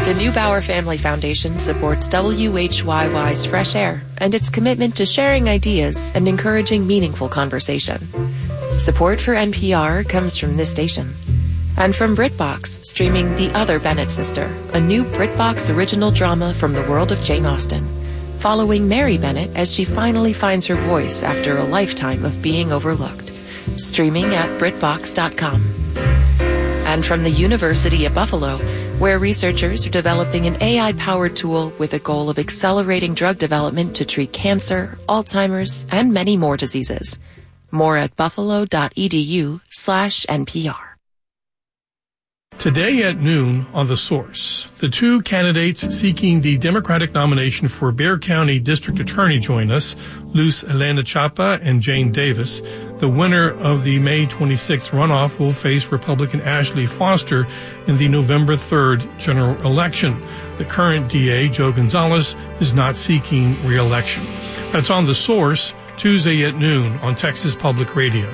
The Neubauer Family Foundation supports WHYY's Fresh Air and its commitment to sharing ideas and encouraging meaningful conversation. Support for NPR comes from this station. And from BritBox, streaming The Other Bennett Sister, a new BritBox original drama from the world of Jane Austen, following Mary Bennett as she finally finds her voice after a lifetime of being overlooked. Streaming at BritBox.com. And from the University at Buffalo, where researchers are developing an AI-powered tool with a goal of accelerating drug development to treat cancer, Alzheimer's, and many more diseases. More at buffalo.edu/NPR. Today at noon on The Source, the two candidates seeking the Democratic nomination for Bexar County District Attorney join us, Luz Helena Chapa and Jane Davis. The winner of the May 26th runoff will face Republican Ashley Foster in the November 3rd general election. The current DA, Joe Gonzalez, is not seeking re-election. That's on The Source, Tuesday at noon on Texas Public Radio.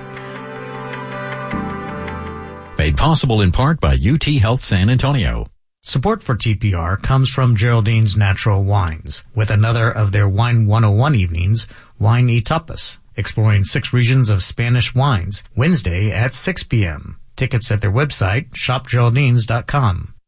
Made possible in part by UT Health San Antonio. Support for TPR comes from Geraldine's Natural Wines, with another of their Wine 101 evenings, Wine y Tapas, exploring 6 regions of Spanish wines, Wednesday at 6 p.m. Tickets at their website, shopgeraldines.com.